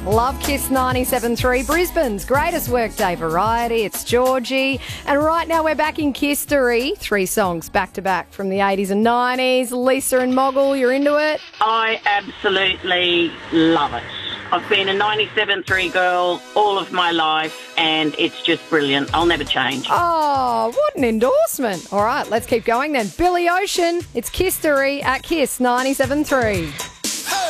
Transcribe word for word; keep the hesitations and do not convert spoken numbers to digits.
Love Kiss ninety-seven point three, Brisbane's greatest workday variety. It's Georgie. And right now we're back in Kistery. Three songs back to back from the eighties and nineties. Lisa and Moggle, you're into it? I absolutely love it. I've been a ninety-seven point three girl all of my life, and it's just brilliant. I'll never change. Oh, what an endorsement. All right, let's keep going then. Billy Ocean, it's Kistery at Kiss ninety-seven point three.